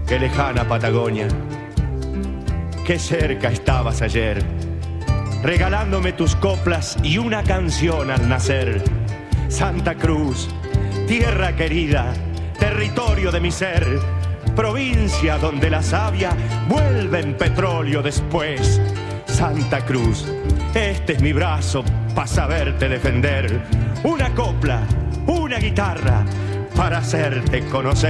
Qué lejana Patagonia, qué cerca estabas ayer, regalándome tus coplas y una canción al nacer. Santa Cruz, tierra querida, territorio de mi ser, provincia donde la savia vuelve en petróleo después. Santa Cruz, este es mi brazo para saberte defender. Una copla, una guitarra para hacerte conocer.